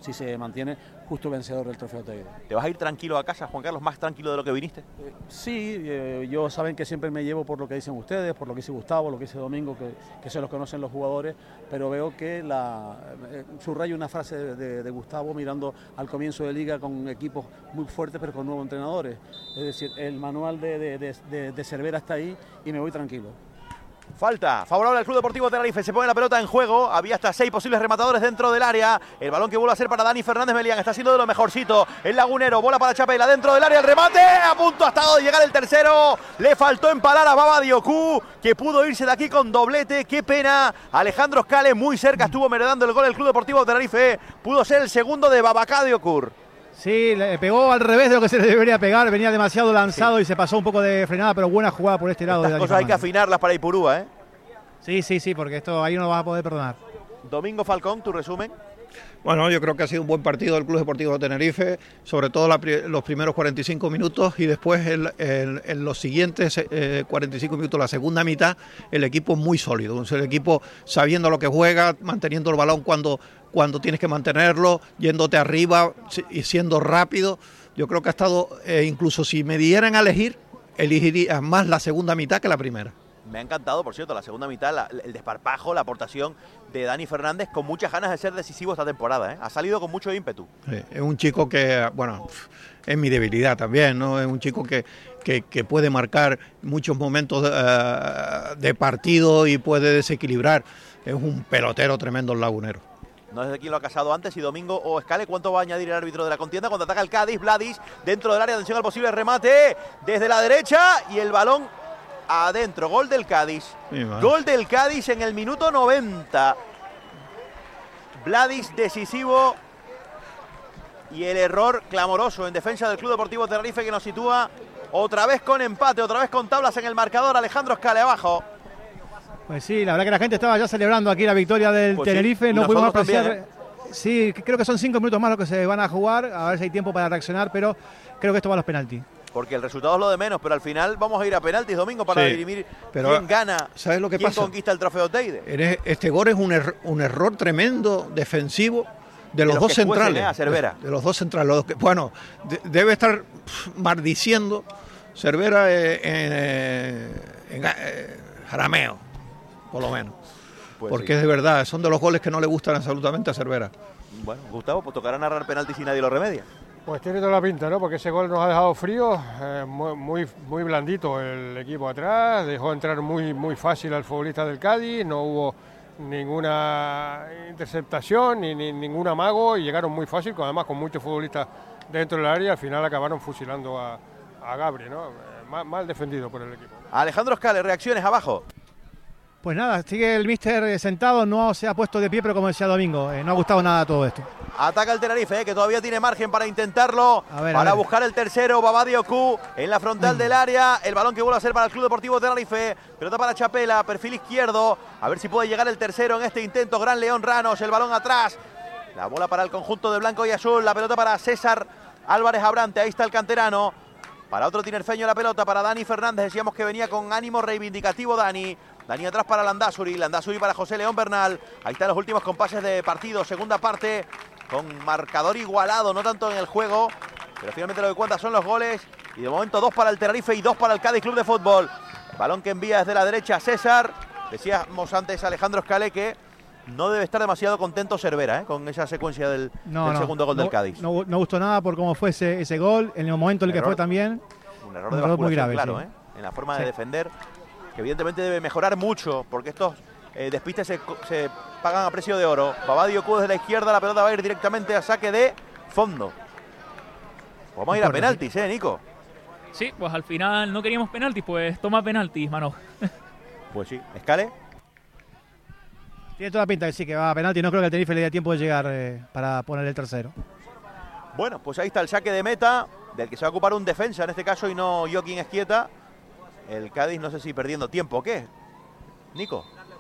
si se mantiene, justo vencedor del Trofeo Teide. ¿Te vas a ir tranquilo a casa, Juan Carlos, más tranquilo de lo que viniste? Sí, yo saben que siempre me llevo por lo que dicen ustedes, por lo que dice Gustavo, lo que dice Domingo, que se los conocen los jugadores, pero veo que subrayo una frase de Gustavo mirando al comienzo de liga con equipos muy fuertes pero con nuevos entrenadores. Es decir, el manual de Cervera está ahí y me voy tranquilo. Falta favorable al Club Deportivo Tenerife, se pone la pelota en juego, había hasta 6 posibles rematadores dentro del área, el balón que vuelve a ser para Dani Fernández Melián, está siendo de lo mejorcito, el Lagunero, bola para Chapela, dentro del área, el remate, a punto ha estado de llegar el tercero, le faltó empalar a Baba Dioku, que pudo irse de aquí con doblete, qué pena, Alejandro Scale muy cerca, estuvo meredando el gol del Club Deportivo Tenerife, pudo ser el segundo de Babacá Diokur. Sí, le pegó al revés de lo que se le debería pegar, venía demasiado lanzado y se pasó un poco de frenada, pero buena jugada por este lado. Estas cosas hay que afinarlas para Ipurúa, ¿eh? Sí, porque esto ahí no lo vas a poder perdonar. Domingo Falcón, tu resumen. Bueno, yo creo que ha sido un buen partido del Club Deportivo Tenerife, sobre todo los primeros 45 minutos y después en los siguientes 45 minutos, la segunda mitad, el equipo muy sólido, el equipo sabiendo lo que juega, manteniendo el balón cuando tienes que mantenerlo, yéndote arriba y siendo rápido. Yo creo que ha estado, incluso si me dieran a elegir, elegiría más la segunda mitad que la primera. Me ha encantado, por cierto, la segunda mitad, el desparpajo, la aportación de Dani Fernández con muchas ganas de ser decisivo esta temporada, ¿eh? Ha salido con mucho ímpetu. Sí, es un chico que, bueno, es mi debilidad también, ¿no? Es un chico que puede marcar muchos momentos de partido y puede desequilibrar. Es un pelotero tremendo el Lagunero. No sé de quién lo ha casado antes, si Domingo o Scale. ¿Cuánto va a añadir el árbitro de la contienda? Cuando ataca el Cádiz, Vladis, dentro del área, atención al posible remate, desde la derecha y el balón adentro, gol del Cádiz. Gol del Cádiz en el minuto 90. Vladis decisivo y el error clamoroso en defensa del Club Deportivo Tenerife, que nos sitúa otra vez con empate, otra vez con tablas en el marcador. Alejandro Scale abajo. Pues sí, la verdad que la gente estaba ya celebrando aquí la victoria del Tenerife, sí, no pudimos apreciar. También, ¿eh? Sí, creo que son 5 minutos más lo que se van a jugar, a ver si hay tiempo para reaccionar, pero creo que esto va a los penaltis. Porque el resultado es lo de menos, pero al final vamos a ir a penaltis, Domingo, para dirimir quién gana, ¿sabes lo que quién pasa? Conquista el trofeo Teide. Este gol es un error tremendo defensivo de los dos centrales. A Cervera. De los dos centrales. Bueno, debe estar maldiciendo Cervera en arameo, por lo menos. Pues porque sí, es de verdad, son de los goles que no le gustan absolutamente a Cervera. Bueno, Gustavo, pues tocará narrar penaltis y nadie lo remedia. Pues tiene toda la pinta, ¿no? Porque ese gol nos ha dejado frío, muy blandito el equipo atrás, dejó entrar muy fácil al futbolista del Cádiz, no hubo ninguna interceptación ni ningún amago y llegaron muy fácil, además con muchos futbolistas dentro del área, al final acabaron fusilando a Gabri, ¿no? Mal defendido por el equipo. Alejandro Scale, reacciones abajo. Pues nada, sigue el míster sentado, no se ha puesto de pie, pero como decía Domingo, no ha gustado nada todo esto. Ataca el Tenerife, que todavía tiene margen para intentarlo, para buscar el tercero. Baba Dioku en la frontal del área, el balón que vuelve a ser para el Club Deportivo Tenerife, pelota para Chapela, perfil izquierdo, a ver si puede llegar el tercero en este intento. Gran León Ranos, el balón atrás, la bola para el conjunto de blanco y azul, la pelota para César Álvarez Abrante, ahí está el canterano. Para otro tinerfeño la pelota, para Dani Fernández, decíamos que venía con ánimo reivindicativo Dani atrás para Landázuri para José León Bernal, ahí están los últimos compases de partido, segunda parte, con marcador igualado, no tanto en el juego, pero finalmente lo que cuenta son los goles, y de momento 2 para el Tenerife y 2 para el Cádiz Club de Fútbol. Balón que envía desde la derecha César, decíamos antes Alejandro Scale que no debe estar demasiado contento Cervera, con esa secuencia del segundo gol del Cádiz. No gustó nada por cómo fue ese gol, en el momento en el que fue también. Un error de basculación, muy grave, claro, sí. En la forma de defender, que evidentemente debe mejorar mucho, porque estos despistes se pagan a precio de oro. Baba Dioku desde la izquierda, la pelota va a ir directamente a saque de fondo. Vamos a ir a penaltis, Nico. Sí, pues al final no queríamos penaltis, pues toma penaltis, mano. Pues sí, Scale. Tiene toda la pinta que sí, que va a penalti, no creo que el Tenerife le dé tiempo de llegar para poner el tercero. Bueno, pues ahí está el saque de meta, del que se va a ocupar un defensa en este caso y no Joaquín Esquieta. El Cádiz no sé si perdiendo tiempo o qué. Nico.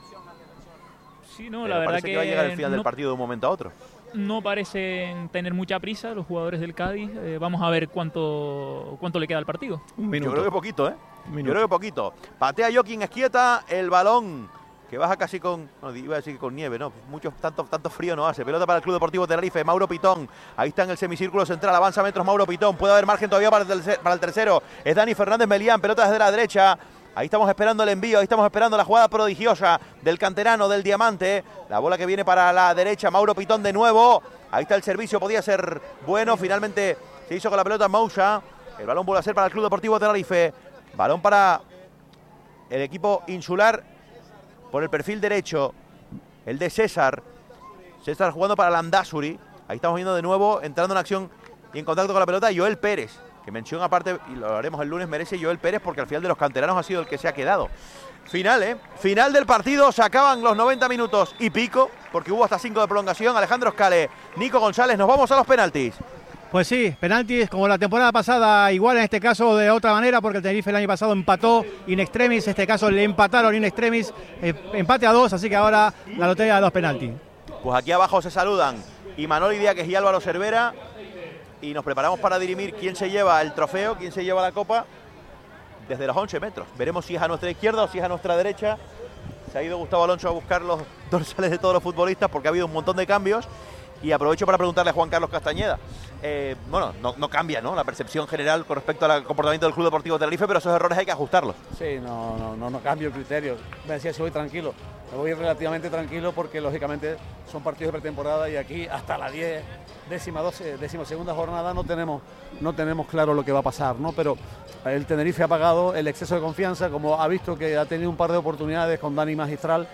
Sí, no, la verdad parece que va a llegar el final del partido de un momento a otro. No parecen tener mucha prisa los jugadores del Cádiz. Vamos a ver cuánto le queda al partido. Un minuto. Yo creo que poquito, Yo creo que poquito. Patea Joaquín Esquieta, el balón que baja casi con, no, iba a decir que con nieve, no, tanto frío no hace. Pelota para el Club Deportivo Tenerife, Mauro Pitón, ahí está en el semicírculo central, avanza metros Mauro Pitón, puede haber margen todavía para el tercero, es Dani Fernández Melián, pelota desde la derecha, ahí estamos esperando el envío, ahí estamos esperando la jugada prodigiosa del canterano, del Diamante, la bola que viene para la derecha, Mauro Pitón de nuevo, ahí está el servicio, podía ser bueno, finalmente se hizo con la pelota Moussa, el balón vuelve a ser para el Club Deportivo Tenerife, balón para el equipo insular, por el perfil derecho, el de César jugando para Landázuri, ahí estamos viendo de nuevo, entrando en acción y en contacto con la pelota, Joel Pérez, que mención aparte, y lo haremos el lunes, merece Joel Pérez, porque al final de los canteranos ha sido el que se ha quedado. Final, final del partido, se acaban los 90 minutos y pico, porque hubo hasta 5 de prolongación. Alejandro Scale, Nico González, nos vamos a los penaltis. Pues sí, penaltis como la temporada pasada, igual en este caso de otra manera, porque el Tenerife el año pasado empató in extremis, en este caso le empataron in extremis, empate a 2, así que ahora la lotería de los penaltis. Pues aquí abajo se saludan Imanol Diáquez y Álvaro Cervera, y nos preparamos para dirimir quién se lleva el trofeo, quién se lleva la copa, desde los 11 metros. Veremos si es a nuestra izquierda o si es a nuestra derecha. Se ha ido Gustavo Alonso a buscar los dorsales de todos los futbolistas, porque ha habido un montón de cambios. Y aprovecho para preguntarle a Juan Carlos Castañeda. Bueno, no cambia, ¿no?, la percepción general con respecto al comportamiento del Club Deportivo Tenerife, pero esos errores hay que ajustarlos. Sí, no cambio el criterio. Me decía si voy tranquilo. Me voy relativamente tranquilo porque, lógicamente, son partidos de pretemporada y aquí hasta la 12ª jornada no tenemos claro lo que va a pasar, ¿no? Pero el Tenerife ha pagado el exceso de confianza, como ha visto que ha tenido un par de oportunidades con Dani Magistral,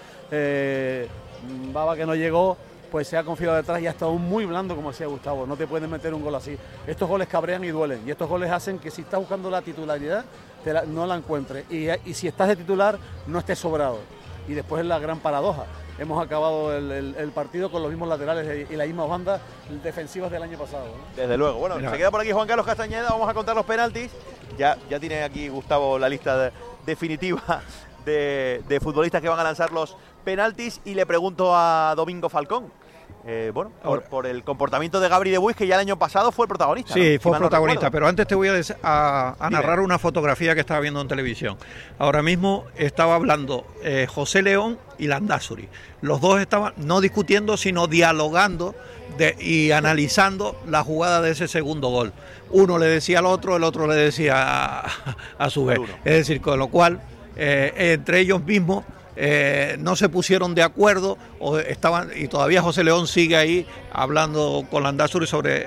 Baba que no llegó, pues se ha confiado detrás y ha estado muy blando, como decía Gustavo. No te pueden meter un gol así. Estos goles cabrean y duelen, y estos goles hacen que si estás buscando la titularidad, no la encuentres, y si estás de titular, no estés sobrado. Y después es la gran paradoja. Hemos acabado el partido con los mismos laterales y las mismas bandas defensivas del año pasado, ¿no? Desde luego. Bueno, se queda por aquí Juan Carlos Castañeda, vamos a contar los penaltis. Ya tiene aquí Gustavo la lista definitiva de futbolistas que van a lanzar los penaltis, y le pregunto a Domingo Falcón. Por el comportamiento de Gabri de Buis, que ya el año pasado fue el protagonista. Sí, ¿no? fue protagonista, pero antes te voy a narrar una fotografía que estaba viendo en televisión. Ahora mismo estaba hablando José León y Landázuri. Los dos estaban no discutiendo, sino dialogando y analizando la jugada de ese segundo gol. Uno le decía al otro, el otro le decía a su vez. Es decir, con lo cual, entre ellos mismos, no se pusieron de acuerdo y todavía José León sigue ahí hablando con Landázuri sobre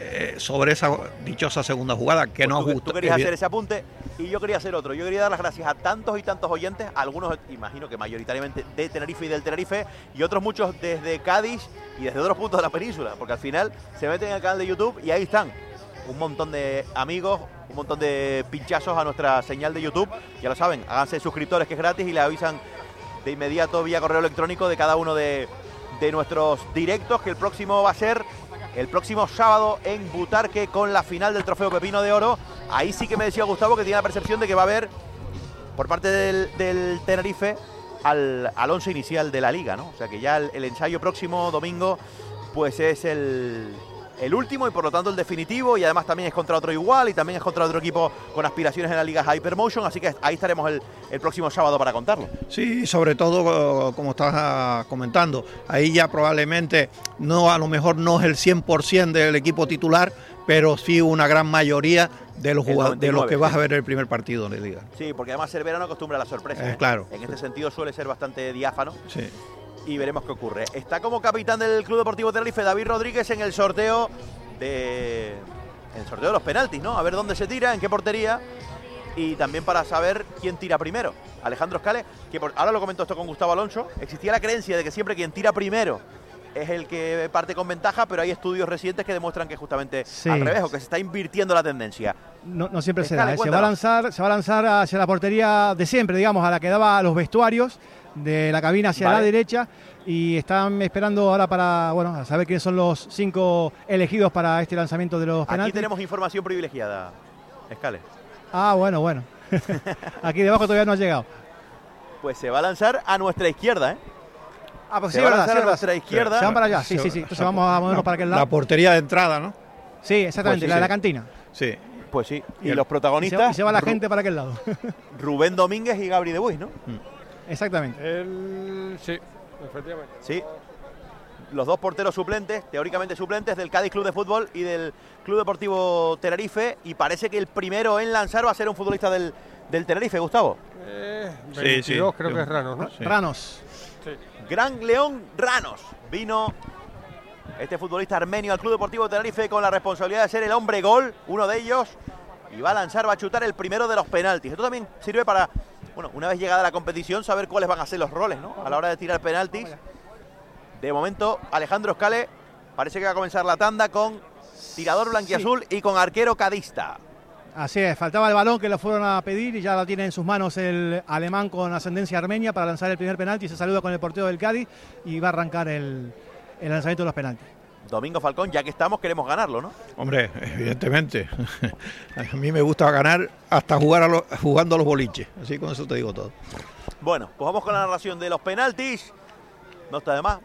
esa dichosa segunda jugada que no justo. Tú querías hacer ese apunte y yo quería hacer otro. Yo quería dar las gracias a tantos y tantos oyentes, algunos imagino que mayoritariamente de Tenerife y del Tenerife, y otros muchos desde Cádiz y desde otros puntos de la península, porque al final se meten en el canal de YouTube y ahí están un montón de amigos, un montón de pinchazos a nuestra señal de YouTube. Ya lo saben, háganse suscriptores, que es gratis, y le avisan de inmediato vía correo electrónico de cada uno de nuestros directos, que el próximo va a ser el próximo sábado en Butarque, con la final del Trofeo Pepino de Oro. Ahí sí que me decía Gustavo que tiene la percepción de que va a haber por parte del Tenerife al 11 inicial de la liga, ¿no? O sea que ya el ensayo próximo domingo pues es el último, y por lo tanto el definitivo, y además también es contra otro igual, y también es contra otro equipo con aspiraciones en la liga Hypermotion, así que ahí estaremos el próximo sábado para contarlo. Sí, sobre todo, como estabas comentando, ahí ya probablemente a lo mejor no es el 100% del equipo titular, pero sí una gran mayoría de los jugadores, de los que vas a ver el primer partido de liga. Sí, porque además Cervera no acostumbra a la sorpresa. Claro. En este sentido suele ser bastante diáfano. Sí. Y veremos qué ocurre. Está como capitán del Club Deportivo Tenerife David Rodríguez en el sorteo de los penaltis, ¿no? A ver dónde se tira, en qué portería, y también para saber quién tira primero. Alejandro Scale, que ahora lo comento esto con Gustavo Alonso, existía la creencia de que siempre quien tira primero es el que parte con ventaja, pero hay estudios recientes que demuestran que justamente al revés, o que se está invirtiendo la tendencia. No siempre se da, se va a lanzar hacia la portería de siempre, digamos, a la que daba a los vestuarios, de la cabina hacia la derecha, y están esperando ahora para, a saber quiénes son los 5 elegidos para este lanzamiento de los penaltis. Aquí tenemos información privilegiada, Scale. Bueno. Aquí debajo todavía no ha llegado. Pues se va a lanzar a nuestra izquierda, Pues se va a lanzar a nuestra izquierda. Se van para allá, sí. Entonces vamos a movernos para aquel lado. La portería de entrada, ¿no? Sí, exactamente, la de la cantina. Sí. Pues sí, y los protagonistas... Y se va la gente para aquel lado. Rubén Domínguez y Gabri de Buis, ¿no? Exactamente. Sí, efectivamente. Sí. Los dos porteros suplentes, teóricamente suplentes, del Cádiz Club de Fútbol y del Club Deportivo Tenerife. Y parece que el primero en lanzar va a ser un futbolista del Tenerife, Gustavo. 22 creo que es Ranos, ¿no? Sí. Ranos. Sí. Gran León Ranos. Vino este futbolista armenio al Club Deportivo Tenerife con la responsabilidad de ser el hombre gol, uno de ellos. Y va a lanzar, va a chutar el primero de los penaltis. Esto también sirve para, bueno, una vez llegada la competición, saber cuáles van a ser los roles, ¿no? A la hora de tirar penaltis. De momento, Alejandro Scale parece que va a comenzar la tanda con tirador blanquiazul y con arquero cadista. Así es, faltaba el balón que lo fueron a pedir y ya lo tiene en sus manos el alemán con ascendencia armenia para lanzar el primer penalti. Se saluda con el portero del Cádiz y va a arrancar el lanzamiento de los penaltis. Domingo Falcón, ya que estamos, queremos ganarlo, ¿no? Hombre, evidentemente. A mí me gusta ganar hasta jugando a los boliches. Así con eso te digo todo. Bueno, pues vamos con la narración de los penaltis. No está de más.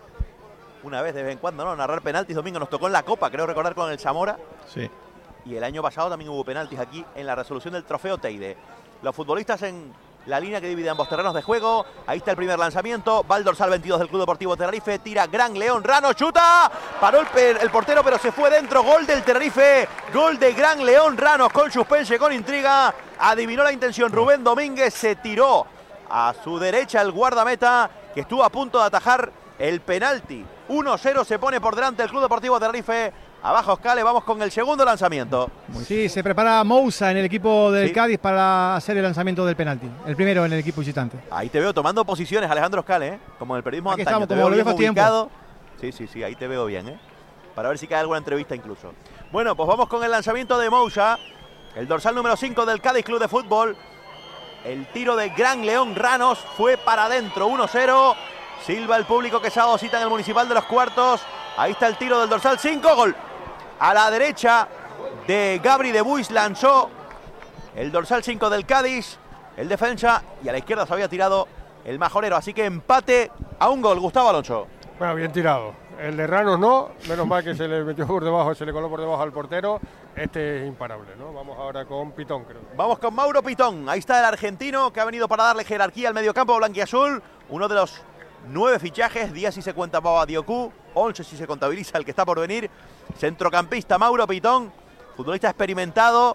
Una vez de vez en cuando, ¿no? Narrar penaltis. Domingo nos tocó en la Copa, creo recordar, con el Zamora. Sí. Y el año pasado también hubo penaltis aquí en la resolución del trofeo Teide. Los futbolistas en la línea que divide ambos terrenos de juego. Ahí está el primer lanzamiento. Va el dorsal 22 del Club Deportivo Tenerife. Tira Gran León Ranos. Chuta. Paró el portero, pero se fue dentro. Gol del Tenerife. Gol de Gran León Ranos con suspense, con intriga. Adivinó la intención Rubén Domínguez. Se tiró a su derecha el guardameta, que estuvo a punto de atajar el penalti. 1-0 se pone por delante el Club Deportivo Tenerife. Abajo Scale, vamos con el segundo lanzamiento. Sí, se prepara Moussa en el equipo del Cádiz para hacer el lanzamiento del penalti. El primero en el equipo visitante. Ahí te veo tomando posiciones, Alejandro Scale, ¿eh? Como en el periodismo aquí antaño. Estamos, como lo veo ubicado. Sí, ahí te veo bien, ¿eh? Para ver si cae alguna entrevista incluso. Bueno, pues vamos con el lanzamiento de Moussa, el dorsal número 5 del Cádiz Club de Fútbol. El tiro de Gran León Ranos fue para adentro, 1-0. Silva el público que se ha dado cita en el Municipal de los Cuartos. Ahí está el tiro del dorsal 5, gol. A la derecha de Gabri de Buis lanzó el dorsal 5 del Cádiz, el defensa, y a la izquierda se había tirado el majorero. Así que empate a un gol, Gustavo Alonso. Bueno, bien tirado. El de Ranos no, menos mal que se le metió por debajo, se le coló por debajo al portero. Este es imparable, ¿no? Vamos ahora con Pitón, creo. Vamos con Mauro Pitón. Ahí está el argentino que ha venido para darle jerarquía al mediocampo blanquiazul. Uno de los 9 fichajes, 10 si se cuenta Baba Diocú, 11 si se contabiliza el que está por venir. Centrocampista Mauro Pitón, futbolista experimentado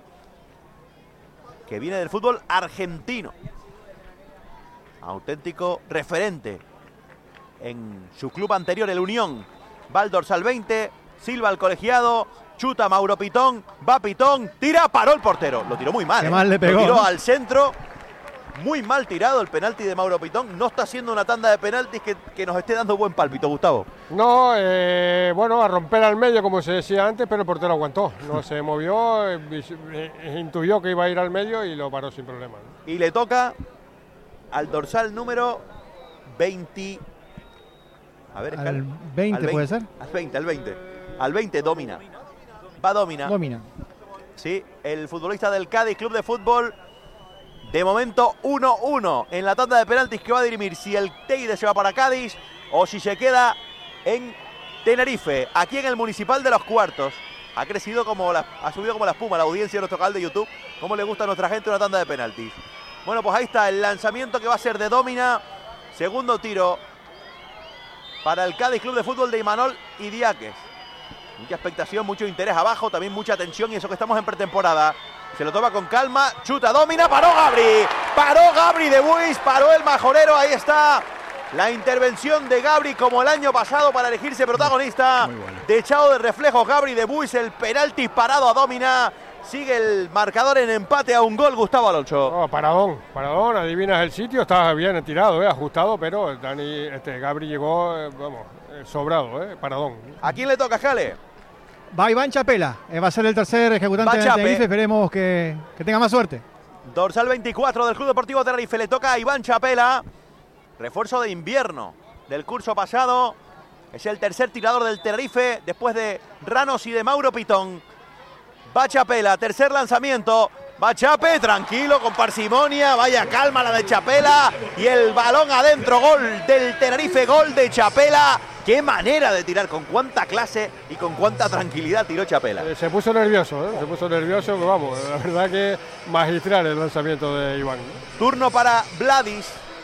que viene del fútbol argentino. Auténtico referente en su club anterior, el Unión. Va el dorsal 20, Silva el colegiado, chuta Mauro Pitón, va Pitón, tira, paró el portero. Lo tiró muy mal. Qué mal le pegó. Lo tiró al centro. Muy mal tirado el penalti de Mauro Pitón. No está haciendo una tanda de penaltis que nos esté dando buen pálpito, Gustavo. No, bueno, a romper al medio, como se decía antes, pero el portero aguantó. No se movió, intuyó que iba a ir al medio y lo paró sin problema, ¿no? Y le toca al dorsal número 20. A ver, al 20 puede ser. Al 20, Domina. Va Domina. Domina. Sí, el futbolista del Cádiz Club de Fútbol. De momento 1-1 en la tanda de penaltis que va a dirimir si el Teide se va para Cádiz o si se queda en Tenerife. Aquí en el Municipal de los Cuartos ha subido como la espuma la audiencia de nuestro canal de YouTube. Cómo le gusta a nuestra gente una tanda de penaltis. Bueno, pues ahí está el lanzamiento que va a ser de Domina. Segundo tiro para el Cádiz Club de Fútbol de Imanol Idiáquez. Mucha expectación, mucho interés abajo, también mucha tensión, y eso que estamos en pretemporada. Se lo toma con calma, chuta, Domina, paró Gabri de Buis, paró el majorero. Ahí está la intervención de Gabri como el año pasado para elegirse protagonista. De echado de reflejos Gabri de Buis, el penalti parado a Domina. Sigue el marcador en empate a un gol, Gustavo Alonso. Oh, paradón, adivinas el sitio, estaba bien tirado, ajustado, pero Gabri llegó, sobrado, paradón. ¿A quién le toca, Jale? Va Iván Chapela, va a ser el tercer ejecutante de Tenerife, esperemos que tenga más suerte. Dorsal 24 del Club Deportivo Tenerife, le toca a Iván Chapela, refuerzo de invierno del curso pasado, es el tercer tirador del Tenerife, después de Ranos y de Mauro Pitón. Va Chapela, tercer lanzamiento, va Chape, tranquilo, con parsimonia, vaya calma la de Chapela, y el balón adentro, gol del Tenerife, gol de Chapela. Qué manera de tirar, con cuánta clase y con cuánta tranquilidad tiró Chapela. Se puso nervioso, que vamos, la verdad que magistral el lanzamiento de Iván. Turno para Vladis,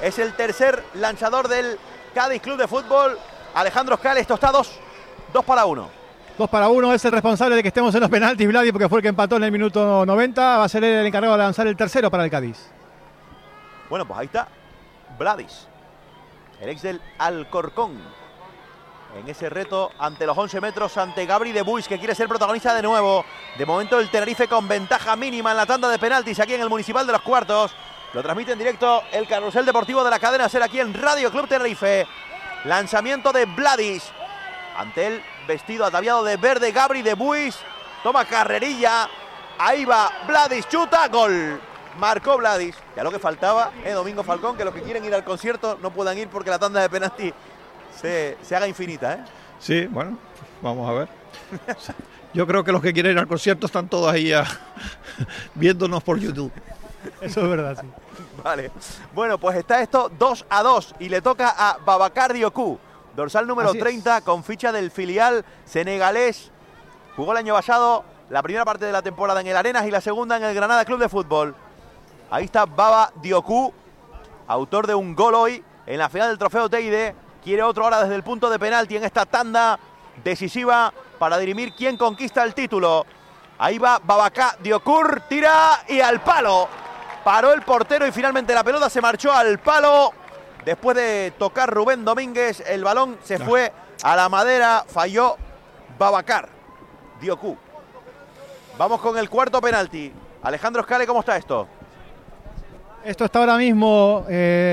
es el tercer lanzador del Cádiz Club de Fútbol. Alejandro Scale, esto está 2-1. 2-1, es el responsable de que estemos en los penaltis, Vladi, porque fue el que empató en el minuto 90. Va a ser el encargado de lanzar el tercero para el Cádiz. Bueno, pues ahí está Vladis, el ex del Alcorcón, en ese reto ante los 11 metros, ante Gabri de Buis, que quiere ser protagonista de nuevo. De momento el Tenerife con ventaja mínima en la tanda de penaltis aquí en el Municipal de los Cuartos. Lo transmite en directo el Carrusel Deportivo de la cadena SER aquí en Radio Club Tenerife. Lanzamiento de Vladis, ante él vestido ataviado de verde Gabri de Buis. Toma carrerilla, ahí va Vladis, chuta, gol. Marcó Vladis. Ya lo que faltaba, Domingo Falcón, que los que quieren ir al concierto no puedan ir porque la tanda de penalti se haga infinita, ¿eh? Sí, bueno, vamos a ver. Yo creo que los que quieren ir al concierto están todos ahí viéndonos por YouTube. Eso es verdad, sí. Vale. Bueno, pues está esto 2-2 y le toca a Babacar Dioku, dorsal número 30, con ficha del filial senegalés. Jugó el año pasado la primera parte de la temporada en el Arenas y la segunda en el Granada Club de Fútbol. Ahí está Baba Dioku, autor de un gol hoy en la final del Trofeo Teide. Quiere otro ahora desde el punto de penalti en esta tanda decisiva para dirimir quién conquista el título. Ahí va Babacar Dioku, tira y al palo. Paró el portero y finalmente la pelota se marchó al palo. Después de tocar Rubén Domínguez, el balón se fue a la madera. Falló Babacar Dioku. Vamos con el cuarto penalti. Alejandro Scale, ¿cómo está esto? Esto está ahora mismo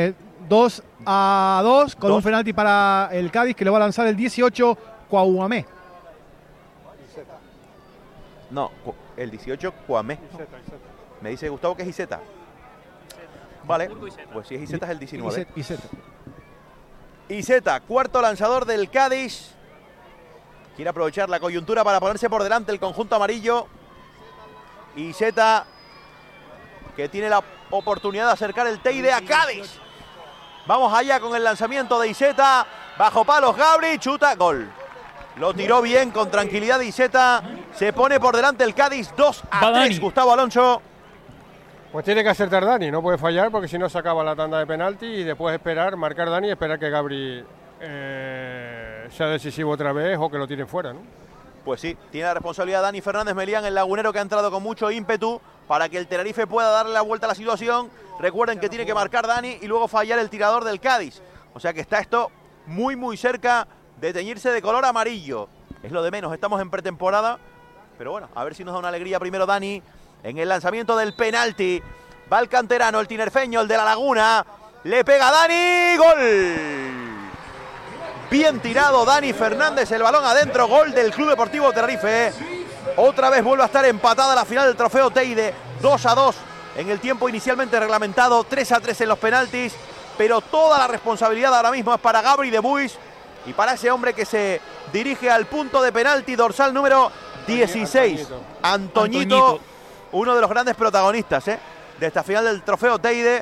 2-2 con un penalti para el Cádiz, que lo va a lanzar el 18 Kouamé. No, el 18 Kouamé. Me dice Gustavo que es Iseta. Vale, pues si es Iseta es el 19. Iseta, cuarto lanzador del Cádiz. Quiere aprovechar la coyuntura para ponerse por delante el conjunto amarillo. Iseta, que tiene la oportunidad de acercar el Teide a Cádiz. Vamos allá con el lanzamiento de Iseta. Bajo palos Gabri, chuta, gol. Lo tiró bien, con tranquilidad Iseta. Se pone por delante el Cádiz 2-3. Gustavo Alonso. Pues tiene que acertar Dani, no puede fallar porque si no se acaba la tanda de penalti y después esperar, marcar Dani y esperar que Gabri sea decisivo otra vez o que lo tiren fuera, ¿no? Pues sí, tiene la responsabilidad Dani Fernández Melián, el lagunero, que ha entrado con mucho ímpetu para que el Tenerife pueda darle la vuelta a la situación. Recuerden que tiene que marcar Dani y luego fallar el tirador del Cádiz. O sea que está esto muy muy cerca de teñirse de color amarillo. Es lo de menos, estamos en pretemporada. Pero bueno, a ver si nos da una alegría primero Dani en el lanzamiento del penalti. Va el canterano, el tinerfeño, el de la Laguna. Le pega Dani, gol. Bien tirado Dani Fernández, el balón adentro, gol del Club Deportivo Tenerife. Otra vez vuelve a estar empatada la final del Trofeo Teide, 2-2 en el tiempo inicialmente reglamentado, 3-3 en los penaltis, pero toda la responsabilidad ahora mismo es para Gabri de Buis y para ese hombre que se dirige al punto de penalti, dorsal número 16, Antoñito, uno de los grandes protagonistas de esta final del Trofeo Teide.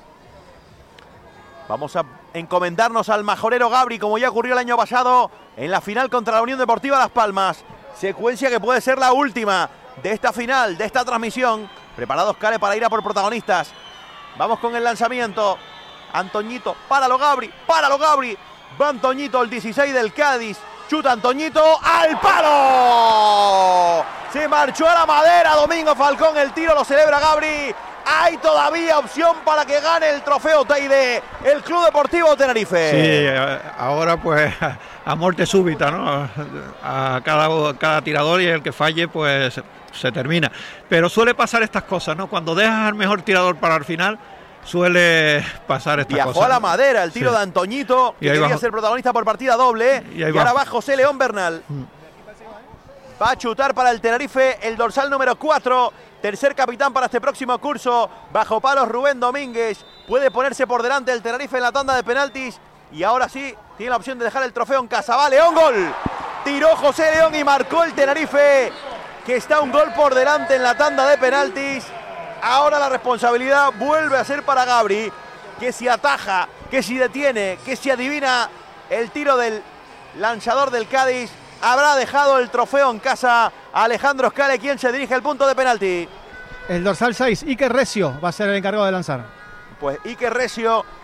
Vamos a encomendarnos al majorero Gabri, como ya ocurrió el año pasado en la final contra la Unión Deportiva Las Palmas. Secuencia que puede ser la última de esta final, de esta transmisión. Preparados Cale para ir a por protagonistas. Vamos con el lanzamiento. Antoñito, páralo Gabri, páralo Gabri. Va Antoñito, el 16 del Cádiz. Chuta Antoñito, ¡al palo! Se marchó a la madera Domingo Falcón, el tiro lo celebra Gabri. Hay todavía opción para que gane el Trofeo Teide el Club Deportivo Tenerife. Sí, ahora pues a muerte súbita, ¿no? A cada tirador, y el que falle pues se termina. Pero suele pasar estas cosas, ¿no? Cuando dejas al mejor tirador para el final, suele pasar estas cosas. Viajó a la madera el tiro de Antoñito, que quería ser protagonista por partida doble. Y ahora va José León Bernal. Va a chutar para el Tenerife el dorsal número 4. Tercer capitán para este próximo curso. Bajo palos Rubén Domínguez. Puede ponerse por delante el Tenerife en la tanda de penaltis. Y ahora sí, tiene la opción de dejar el trofeo en casa. Va León, gol. Tiró José León y marcó el Tenerife, que está un gol por delante en la tanda de penaltis. Ahora la responsabilidad vuelve a ser para Gabri, que si ataja, que si detiene, que si adivina el tiro del lanzador del Cádiz, habrá dejado el trofeo en casa. Alejandro Scale, quien se dirige al punto de penalti. El dorsal 6, Iker Recio, va a ser el encargado de lanzar. Pues Iker Recio,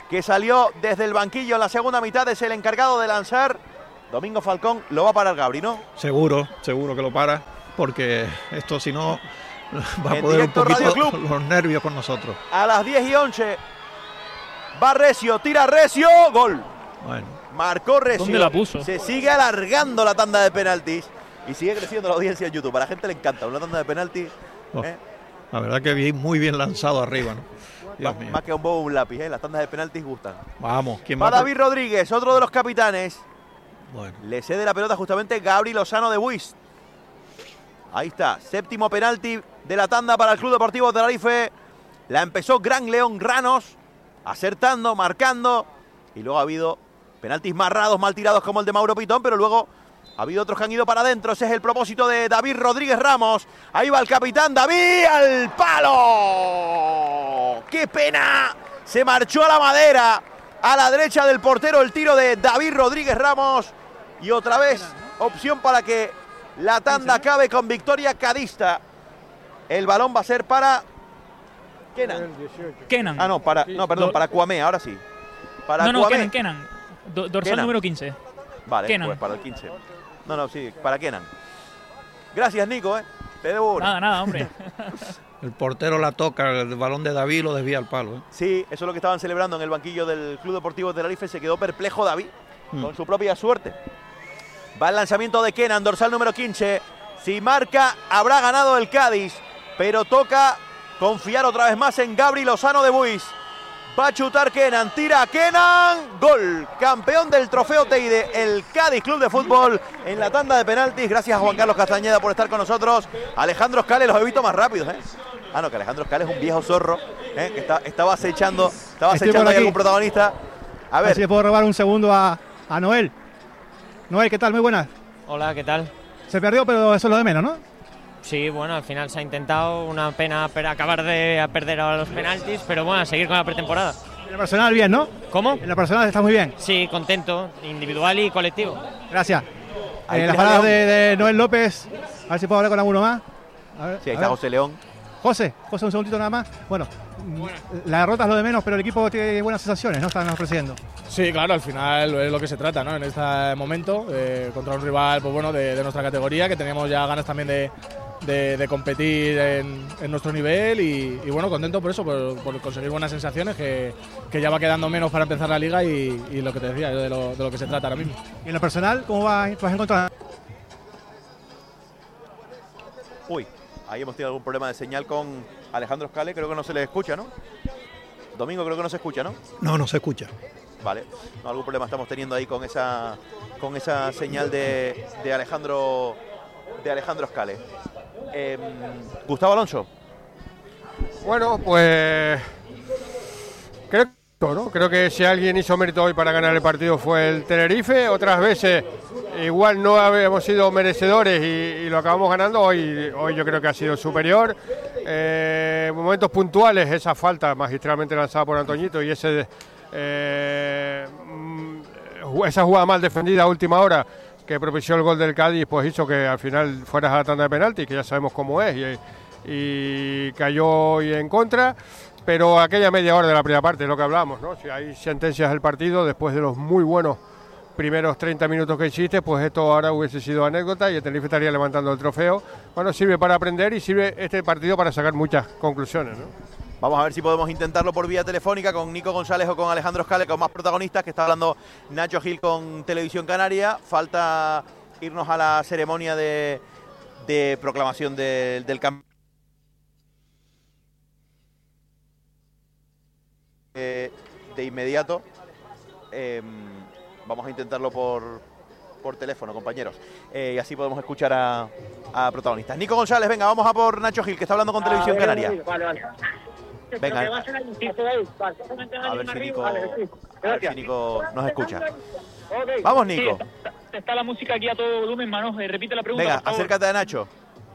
que salió desde el banquillo en la segunda mitad, es el encargado de lanzar. Domingo Falcón, lo va a parar Gabri, ¿no? Seguro que lo para, porque esto si no va a poner un poquito los nervios con nosotros. A las 10:11 va Recio, tira Recio, gol. Bueno. Marcó Recio. ¿Dónde la puso? Se sigue alargando la tanda de penaltis y sigue creciendo la audiencia en YouTube. A la gente le encanta una tanda de penaltis. La verdad que muy bien lanzado arriba, ¿no? Más que un bobo un lápiz, las tandas de penaltis gustan. Vamos, ¿quién va? David Rodríguez, otro de los capitanes. Bueno. Le cede la pelota justamente Gabri Lozano de Buis. Ahí está, séptimo penalti de la tanda para el Club Deportivo Tenerife. La empezó Gran León Ranos, acertando, marcando. Y luego ha habido penaltis marrados, mal tirados como el de Mauro Pitón, pero luego ha habido otros que han ido para adentro. Ese es el propósito de David Rodríguez Ramos. Ahí va el capitán David al palo. ¡Qué pena! Se marchó a la madera. A la derecha del portero el tiro de David Rodríguez Ramos. Y otra vez opción para que la tanda acabe con victoria cadista. El balón va a ser para Kenan. Ah, no, para Cuamé, ahora sí. Para Cuamé. Kenan. Dorsal Kenan. Número 15. Vale, Kenan. Pues para el 15. Sí, para Kenan. Gracias, Nico, Te debo una. Nada, hombre. El portero la toca, el balón de David lo desvía al palo. Sí, eso es lo que estaban celebrando en el banquillo del Club Deportivo Tenerife. Se quedó perplejo David con su propia suerte. Va el lanzamiento de Kenan, dorsal número 15. Si marca, habrá ganado el Cádiz. Pero toca confiar otra vez más en Gabri Lozano de Buis. Va a chutar Kenan, tira Kenan, gol. Campeón del trofeo Teide, el Cádiz Club de Fútbol en la tanda de penaltis. Gracias a Juan Carlos Castañeda por estar con nosotros. Alejandro Scales los he visto más rápidos, que Alejandro Scales es un viejo zorro, que estaba acechando ahí algún protagonista. A ver. Si le puedo robar un segundo a Noel. Noel, ¿qué tal? Muy buenas. Hola, ¿qué tal? Se perdió, pero eso es lo de menos, ¿no? Sí, bueno, al final se ha intentado, una pena acabar de perder ahora los penaltis, pero bueno, a seguir con la pretemporada. En lo personal bien, ¿no? ¿Cómo? En lo personal está muy bien. Sí, contento, individual y colectivo. Gracias. Las palabras de Noel López, a ver si puedo hablar con alguno más. Sí, ahí está José León. José, un segundito nada más. Bueno, la derrota es lo de menos, pero el equipo tiene buenas sensaciones, ¿no? Están ofreciendo. Sí, claro, al final es lo que se trata, ¿no? En este momento, contra un rival pues bueno, de nuestra categoría, que teníamos ya ganas también de competir en nuestro nivel y bueno, contento por eso, por conseguir buenas sensaciones, que ya va quedando menos para empezar la liga y lo que te decía, de lo que se trata ahora mismo. ¿Y en lo personal, cómo vas a encontrar? Uy, ahí hemos tenido algún problema de señal con Alejandro Scales, creo que no se le escucha, ¿no? Domingo, creo que no se escucha, ¿no? No se escucha. Vale, algún problema estamos teniendo ahí con esa señal de Alejandro Scales. Gustavo Alonso. Bueno, pues creo que si alguien hizo mérito hoy para ganar el partido fue el Tenerife. Otras veces igual no habíamos sido merecedores y lo acabamos ganando. Hoy yo creo que ha sido superior. Momentos puntuales, esa falta magistralmente lanzada por Antoñito y esa jugada mal defendida a última hora que propició el gol del Cádiz, pues hizo que al final fueras a la tanda de penalti, que ya sabemos cómo es, y cayó hoy en contra. Pero aquella media hora de la primera parte es lo que hablamos, ¿no? Si hay sentencias del partido, después de los muy buenos primeros 30 minutos que hiciste, pues esto ahora hubiese sido anécdota y el Tenerife estaría levantando el trofeo. Bueno, sirve para aprender y sirve este partido para sacar muchas conclusiones, ¿no? Vamos a ver si podemos intentarlo por vía telefónica con Nico González o con Alejandro Scales, con más protagonistas, que está hablando Nacho Gil con Televisión Canaria. Falta irnos a la ceremonia de proclamación del campeón. De inmediato. Vamos a intentarlo por teléfono, compañeros. Y así podemos escuchar a protagonistas. Nico González, venga, vamos a por Nacho Gil, que está hablando con Televisión Canaria. Vale. Venga, a ver si Nico nos escucha. Vamos, Nico. Sí, está la música aquí a todo volumen, Manos. Repite la pregunta. Venga, acércate a Nacho.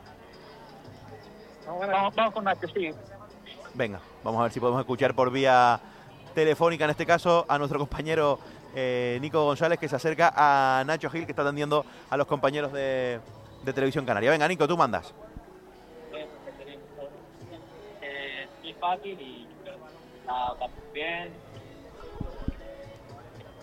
Vamos con Nacho, sí. Venga, vamos a ver si podemos escuchar por vía telefónica, en este caso, a nuestro compañero Nico González, que se acerca a Nacho Gil, que está atendiendo a los compañeros de Televisión Canaria. Venga, Nico, tú mandas. Fácil y está bien.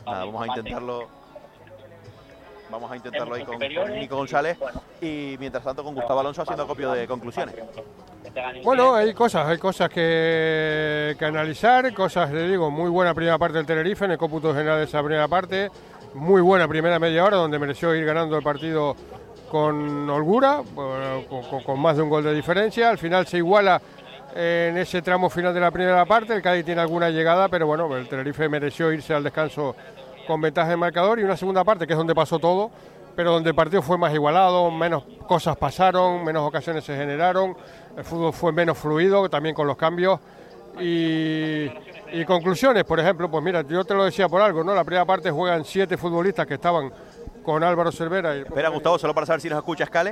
nada, vamos a intentarlo. Vamos a intentarlo ahí con Nico González y mientras tanto con Gustavo Alonso haciendo acopio de conclusiones. Bueno, hay cosas que analizar, cosas, le digo, muy buena primera parte del Tenerife, en el cómputo general de esa primera parte, muy buena primera media hora, donde mereció ir ganando el partido con holgura, con más de un gol de diferencia. Al final se iguala en ese tramo final de la primera parte, el Cádiz tiene alguna llegada, pero bueno, el Tenerife mereció irse al descanso con ventaja de marcador, y una segunda parte que es donde pasó todo, pero donde el partido fue más igualado, menos cosas pasaron, menos ocasiones se generaron, el fútbol fue menos fluido, también con los cambios. Y conclusiones, por ejemplo, pues mira, yo te lo decía por algo, ¿no? La primera parte juegan 7 futbolistas que estaban con Álvaro Cervera. Espera, Gustavo, solo para saber si nos escucha Escale.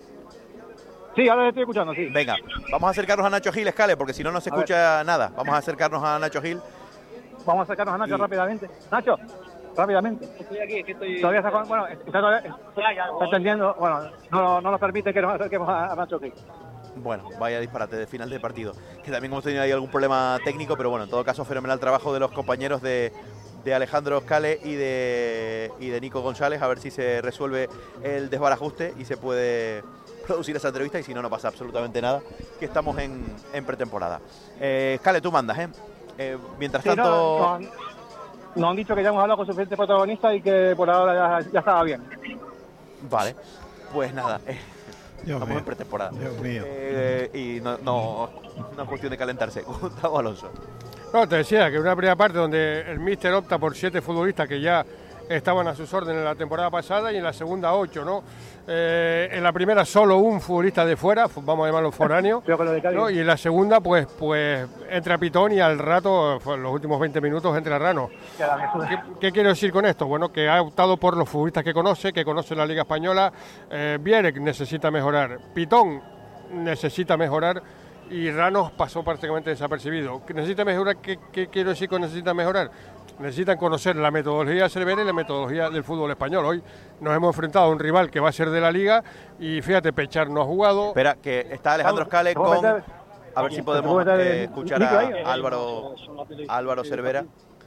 Sí, ahora le estoy escuchando, sí. Venga, vamos a acercarnos a Nacho Gil, Escale, porque si no, no se escucha nada. Vamos a acercarnos a Nacho Gil. Vamos a acercarnos a Nacho rápidamente. Nacho, rápidamente. Estoy aquí, que estoy... Todavía está, bueno, está entendiendo, bueno, no nos permite que nos acerquemos a Nacho Gil. Bueno, vaya disparate de final de partido. Que también hemos tenido ahí algún problema técnico, pero bueno, en todo caso, fenomenal trabajo de los compañeros de Alejandro Escale y de Nico González, a ver si se resuelve el desbarajuste y se puede producir esa entrevista, y si no, no pasa absolutamente nada, que estamos en pretemporada. Escale, tú mandas, mientras tanto... Nos han dicho que ya hemos hablado con suficientes protagonistas y que por ahora ya estaba bien. Vale, pues nada, estamos en pretemporada. Dios mío. Y no es cuestión de calentarse. Gustavo Alonso. No, te decía que una primera parte donde el míster opta por 7 futbolistas que ya estaban a sus órdenes en la temporada pasada, y en la segunda 8, ¿no? En la primera solo un futbolista de fuera, vamos a llamarlo foráneo, ¿no? Y en la segunda pues entra Pitón, y al rato, en los últimos 20 minutos, entra Rano. ¿Qué quiero decir con esto? Bueno, que ha optado por los futbolistas que conoce la Liga Española. Bierek necesita mejorar, Pitón necesita mejorar, y Rano pasó prácticamente desapercibido. ¿Necesita mejorar? ¿Qué quiero decir con necesita mejorar? Necesitan conocer la metodología de Cervera y la metodología del fútbol español. Hoy nos hemos enfrentado a un rival que va a ser de la Liga, y fíjate, Pechar no ha jugado. Espera, que está Alejandro Escale con... A ver si podemos escuchar a Álvaro Cervera.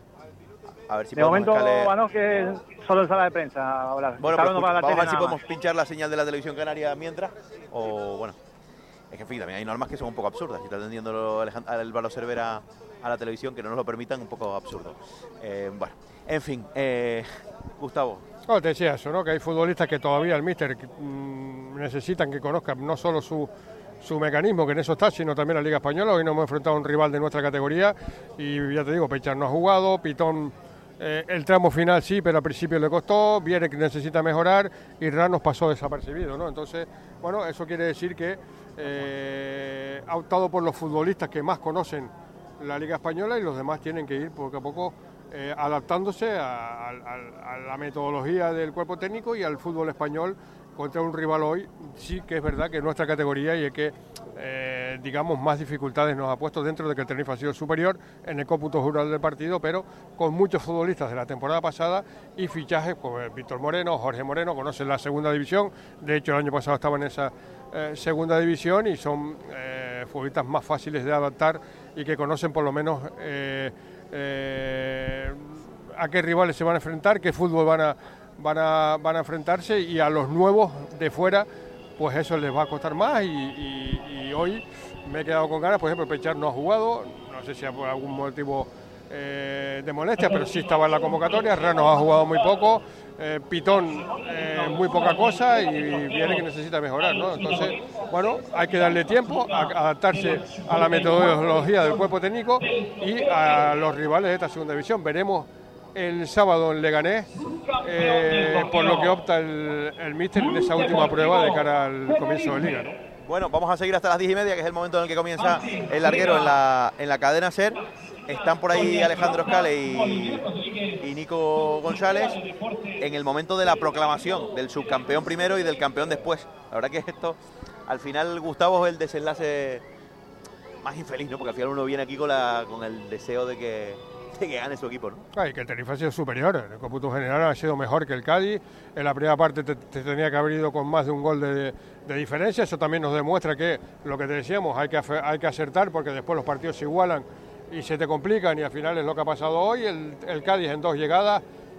A ver si de momento, bueno, que solo en sala de prensa hablar. Bueno, pues vamos a ver si podemos pinchar la señal de la televisión canaria mientras, o bueno... Es que en fin, también hay normas que son un poco absurdas. Si está atendiendo Álvaro Cervera a la televisión, que no nos lo permitan, un poco absurdo. Bueno, en fin, Gustavo. No, te decía eso, ¿no? Que hay futbolistas que todavía el míster necesitan que conozcan no solo su mecanismo, que en eso está, sino también la Liga Española. Hoy nos hemos enfrentado a un rival de nuestra categoría, y ya te digo, Pechar no ha jugado, Pitón el tramo final sí, pero al principio le costó, Bierek necesita mejorar, y Ramos pasó desapercibido, ¿no? Entonces, bueno, eso quiere decir que ha optado por los futbolistas que más conocen la Liga Española, y los demás tienen que ir poco a poco adaptándose a la metodología del cuerpo técnico y al fútbol español contra un rival hoy. Sí que es verdad que nuestra categoría, y es que digamos más dificultades nos ha puesto, dentro de que el Tenerife ha sido superior en el cómputo general del partido, pero con muchos futbolistas de la temporada pasada y fichajes como Víctor Moreno, Jorge Moreno, conocen la segunda división, de hecho el año pasado estaban en esa segunda división, y son futbolistas más fáciles de adaptar y que conocen por lo menos a qué rivales se van a enfrentar, qué fútbol van a enfrentarse, y a los nuevos de fuera pues eso les va a costar más, y hoy me he quedado con ganas. Por ejemplo, Pechar no ha jugado, no sé si por algún motivo de molestia, pero sí estaba en la convocatoria. Rano ha jugado muy poco, Pitón muy poca cosa, y viene que necesita mejorar, ¿no? Entonces, bueno, hay que darle tiempo a adaptarse a la metodología del cuerpo técnico y a los rivales de esta segunda división. Veremos el sábado en Leganés por lo que opta el míster en esa última prueba de cara al comienzo de Liga, ¿no? Bueno, vamos a seguir hasta las 10:30, que es el momento en el que comienza el larguero en la cadena SER. Están por ahí Alejandro Escale y Nico González en el momento de la proclamación del subcampeón primero y del campeón después. La verdad que esto, al final, Gustavo, es el desenlace más infeliz, ¿no? Porque al final uno viene aquí con el deseo de que gane su equipo, ¿no? Y que el Tenerife ha sido superior, en el cómputo general ha sido mejor que el Cádiz. En la primera parte te tenía que haber ido con más de un gol de diferencia. Eso también nos demuestra que lo que te decíamos, hay que acertar, porque después los partidos se igualan y se te complican, y al final es lo que ha pasado hoy. El Cádiz en 2 llegadas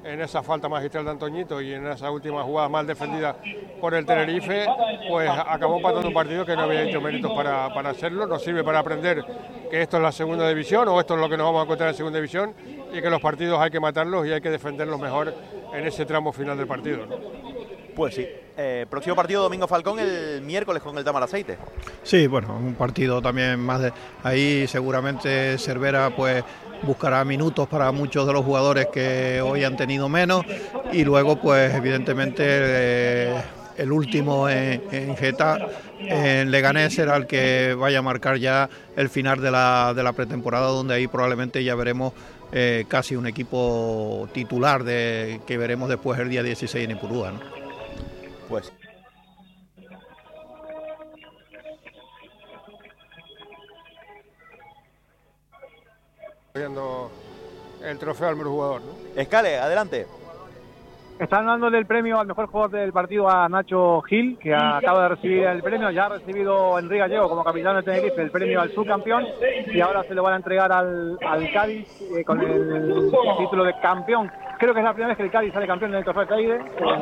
en esa falta magistral de Antoñito y en esa última jugada mal defendida por el Tenerife, pues acabó empatando un partido que no había hecho méritos para hacerlo. Nos sirve para aprender que esto es la segunda división, o esto es lo que nos vamos a encontrar en segunda división, y que los partidos hay que matarlos y hay que defenderlos mejor en ese tramo final del partido, ¿no? Pues sí. Próximo partido Domingo Falcón el miércoles con el Tamaraceite. Sí, bueno, un partido también más de... Ahí seguramente Cervera pues buscará minutos para muchos de los jugadores que hoy han tenido menos, y luego pues evidentemente el último en Getafe, en Leganés, será el que vaya a marcar ya el final de la pretemporada, donde ahí probablemente ya veremos casi un equipo titular que veremos después el día 16 en Ipurúa, ¿no? Pues viendo el trofeo al mejor jugador, ¿no? Escale, adelante. Están dándole el premio al mejor jugador del partido a Nacho Gil, que acaba de recibir el premio. Ya ha recibido Enrique Gallego como capitán de Tenerife el premio al subcampeón, y ahora se lo van a entregar al Cádiz con el título de campeón. Creo que es la primera vez que el Cádiz sale campeón en el trofeo Teide,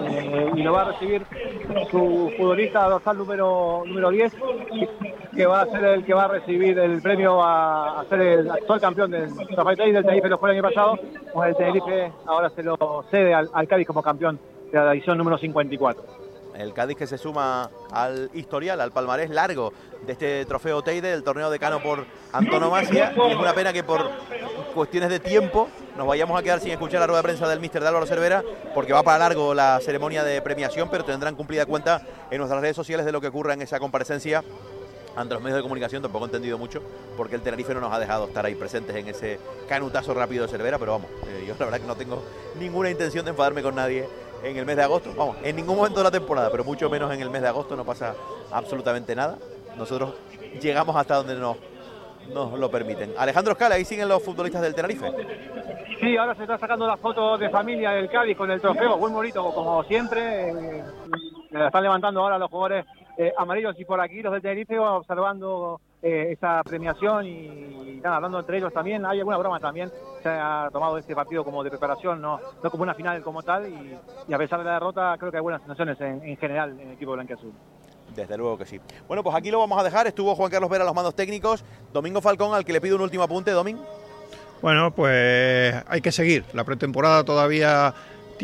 y lo va a recibir su futbolista dorsal número 10, que va a ser el que va a recibir el premio a ser el actual campeón del trofeo Teide. El Tenerife lo fue el año pasado, pues el Tenerife ahora se lo cede al Cádiz como campeón de la edición número 54. El Cádiz que se suma al historial, al palmarés largo de este trofeo Teide, del torneo decano por antonomasia, y es una pena que por cuestiones de tiempo nos vayamos a quedar sin escuchar la rueda de prensa del míster de Álvaro Cervera, porque va para largo la ceremonia de premiación, pero tendrán cumplida cuenta en nuestras redes sociales de lo que ocurra en esa comparecencia ante los medios de comunicación. Tampoco he entendido mucho porque el Tenerife no nos ha dejado estar ahí presentes en ese canutazo rápido de Cervera, pero vamos, yo la verdad que no tengo ninguna intención de enfadarme con nadie en el mes de agosto, vamos, en ningún momento de la temporada, pero mucho menos en el mes de agosto. No pasa absolutamente nada, nosotros llegamos hasta donde nos lo permiten. Alejandro Escala, ahí siguen los futbolistas del Tenerife. Sí, ahora se está sacando la foto de familia del Cádiz con el trofeo, muy bonito como siempre. La están levantando ahora los jugadores amarillos, y por aquí los del Tenerife observando esta premiañación y nada, hablando entre ellos también. Hay alguna broma también, se ha tomado este partido como de preparación, no como una final como tal, y a pesar de la derrota creo que hay buenas sensaciones en general en el equipo blanquiazul. Desde luego que sí. Bueno, pues aquí lo vamos a dejar. Estuvo Juan Carlos Vera a los mandos técnicos, Domingo Falcón, al que le pido un último apunte. Domingo. Bueno, pues hay que seguir. La pretemporada todavía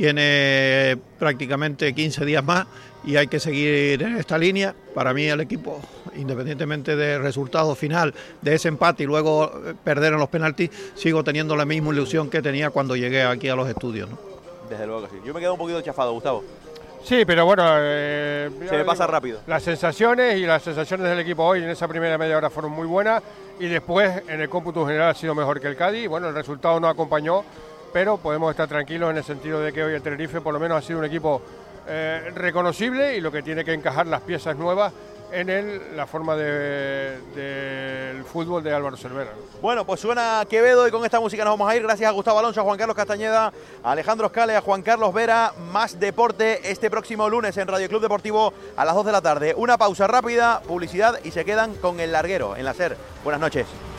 tiene prácticamente 15 días más y hay que seguir en esta línea. Para mí el equipo, independientemente del resultado final de ese empate y luego perder en los penaltis, sigo teniendo la misma ilusión que tenía cuando llegué aquí a los estudios, ¿no? Desde luego que sí. Yo me quedo un poquito chafado, Gustavo. Sí, pero bueno, se me pasa rápido. Las sensaciones del equipo hoy en esa primera media hora fueron muy buenas, y después en el cómputo general ha sido mejor que el Cádiz. Bueno, el resultado no acompañó, pero podemos estar tranquilos en el sentido de que hoy el Tenerife por lo menos ha sido un equipo reconocible, y lo que tiene que encajar las piezas nuevas en la forma del fútbol de Álvaro Cervera. Bueno, pues suena Quevedo, y con esta música nos vamos a ir. Gracias a Gustavo Alonso, a Juan Carlos Castañeda, a Alejandro Escale, a Juan Carlos Vera. Más deporte este próximo lunes en Radio Club Deportivo a las 2 de la tarde. Una pausa rápida, publicidad, y se quedan con El Larguero en la SER. Buenas noches.